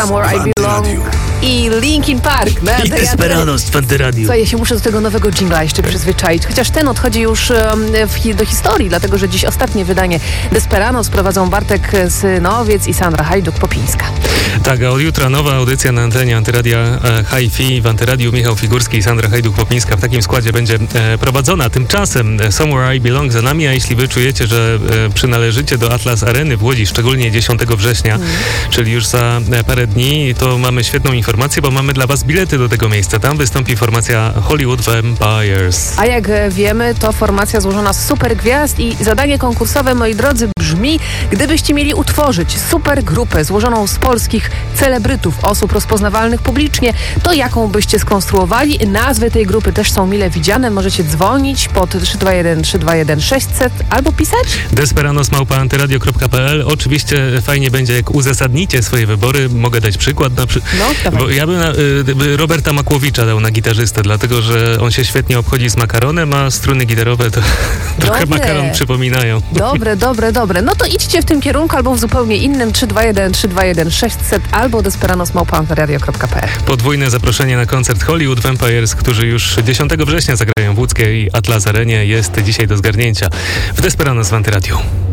Somewhere I Belong i Linkin Park. I Desperados w Antyradiu. Co, ja się muszę do tego nowego dżingla jeszcze przyzwyczaić. Chociaż ten odchodzi już do historii, dlatego że dziś ostatnie wydanie Desperados prowadzą Bartek Synowiec i Sandra Hajduk-Popińska. Tak, a od jutra nowa audycja na antenie Antyradia Hi-Fi w Antyradiu. Michał Figurski i Sandra Hajduk-Popińska w takim składzie będzie prowadzona. Tymczasem Somewhere I Belong za nami, a jeśli wy czujecie, że przynależycie do Atlas Areny w Łodzi, szczególnie 10 września, czyli już za parę dni, to mamy świetną informację, bo mamy dla was bilety do tego miejsca. Tam wystąpi formacja Hollywood Vampires. A jak wiemy, to formacja złożona z super gwiazd i zadanie konkursowe, moi drodzy, brzmi: gdybyście mieli utworzyć super grupę złożoną z polskich celebrytów, osób rozpoznawalnych publicznie, to jaką byście skonstruowali? Nazwy tej grupy też są mile widziane. Możecie dzwonić pod 321 321 600 albo pisać desperanos@antyradio.pl. Oczywiście fajnie będzie, jak uzasadnicie swoje wybory. Mogę dać przykład. Bo ja bym Roberta Makłowicza dał na gitarzystę, dlatego że on się świetnie obchodzi z makaronem, a struny gitarowe to trochę makaron przypominają. Dobre. No to idźcie w tym kierunku albo w zupełnie innym. 321 321 600 albo desperanos@antyradio.pl. Podwójne zaproszenie na koncert Hollywood Vampires, którzy już 10 września zagrają w łódzkiej Atlas Arenie, jest dzisiaj do zgarnięcia w Desperanos w Antyradiu.